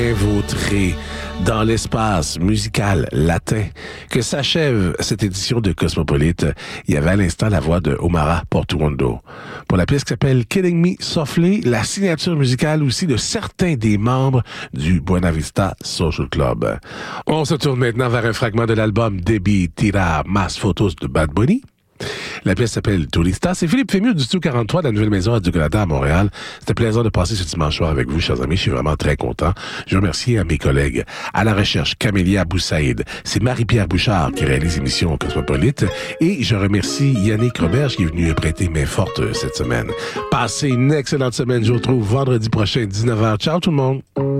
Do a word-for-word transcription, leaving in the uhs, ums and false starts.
Vautré dans l'espace musical latin que s'achève cette édition de Cosmopolite. Il y avait à l'instant la voix de Omara Portuondo pour la pièce qui s'appelle Killing Me Softly, la signature musicale aussi de certains des membres du Buena Vista Social Club. On se tourne maintenant vers un fragment de l'album Debbie Tira Mas Photos de Bad Bunny. La pièce s'appelle Turista. C'est Philippe Fémieux du Studio quarante-trois de la Nouvelle Maison à Radio-Canada à Montréal. C'était plaisant de passer ce dimanche soir avec vous, chers amis. Je suis vraiment très content. Je remercie à mes collègues. À la recherche, Camélia Boussaïd. C'est Marie-Pierre Bouchard qui réalise l'émission Cosmopolite. Et je remercie Yannick Roberge qui est venu prêter main forte cette semaine. Passez une excellente semaine. Je vous retrouve vendredi prochain, dix-neuf heures. Ciao tout le monde!